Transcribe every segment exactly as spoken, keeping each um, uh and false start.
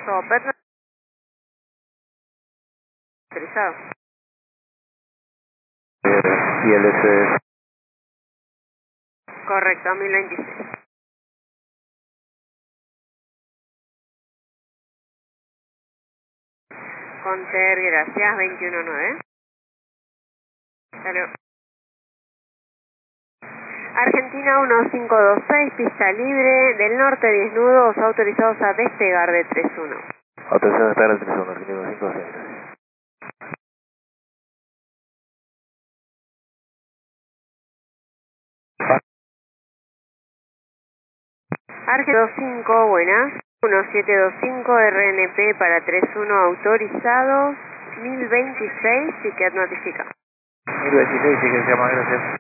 Sopet autorizado. Y el S. Correcto, mil veintiséis. Conter, gracias, veintiuno nueve. Salud. Argentina uno cinco dos seis, pista libre, del norte diez nudos, autorizados a despegar de tres uno. Autorizados a despegar de tres uno, Argentina uno cinco dos seis. Argentina dos cinco, buenas. uno siete dos cinco, R N P para tres uno, autorizados, mil veintiséis, ticket notifica. mil veintiséis, sí que se llama, gracias.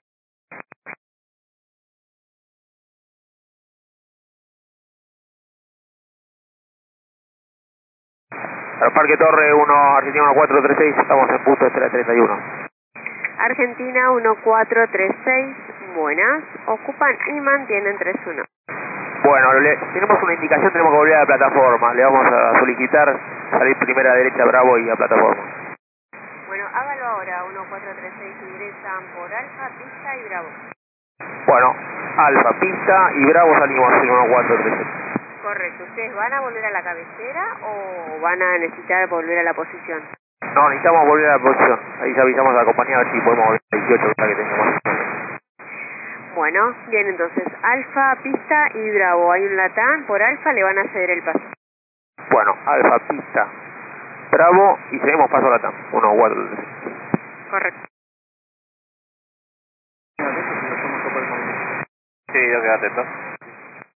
Parque Torre uno, Argentina uno cuatro tres seis, estamos en punto de treinta y uno. Argentina uno cuatro tres seis, buenas. Ocupan y mantienen tres uno. Bueno, le, tenemos una indicación, tenemos que volver a la plataforma. Le vamos a solicitar salir primera derecha Bravo y a plataforma. Bueno, hágalo ahora. uno cuatro tres seis ingresan por Alfa, Pista y Bravo. Bueno, Alfa, Pista y Bravo salimos en uno cuatro tres seis. Correcto. ¿Ustedes van a volver a la cabecera o van a necesitar volver a la posición? No, necesitamos volver a la posición. Ahí ya avisamos a la compañía a ver si podemos volver a dieciocho para que tengamos. Bueno, bien, entonces Alfa, Pista y Bravo. Hay un Latán, por Alfa le van a ceder el paso. Bueno, Alfa, Pista, Bravo y seguimos paso Latam, uno cuatro tres seis. Correcto. Sí, yo quedé atento.